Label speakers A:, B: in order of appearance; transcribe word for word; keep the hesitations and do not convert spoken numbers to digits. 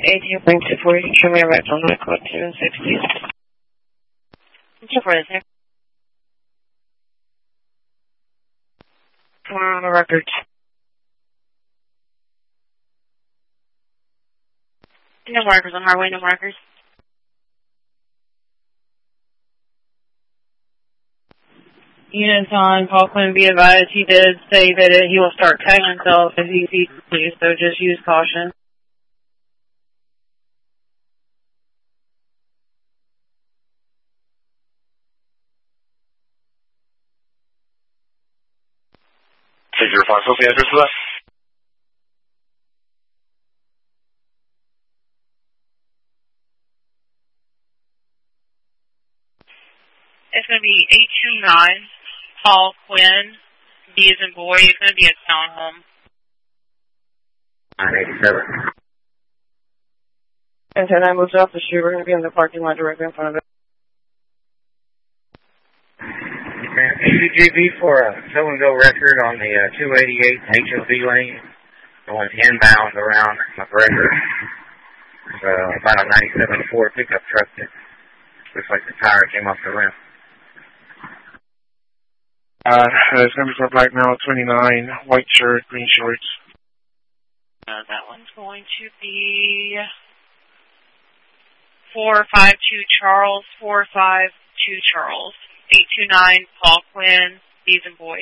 A: eighteen point two four, show me a right on the code two and six, please. two four is there. Come on the record. No markers on highway, no markers. Units on Paul Quinn, be advised, he did say that it, he will start cutting himself if he sees police, so just use caution.
B: Take your responsibility address for that.
A: It's going to be eight two nine, Paul Quinn, B as in boy. It's going to be a townhome.
B: nine eighty-seven.
A: And ten nine moves off the street. We're going to be in the parking lot directly in front of it.
B: C G B for a tow-and-go record on the uh, two eighty-eight H O V lane, going inbound around McGregor. It's uh, about a ninety-seven Ford pickup truck that looks like the tire came off the rim.
C: Uh, it's going to be for Black Male twenty-nine, white shirt, green shorts.
A: Uh, that one's going to be four five two Charles, four five two Charles. eight two nine, Paul Quinn, B's and Boys.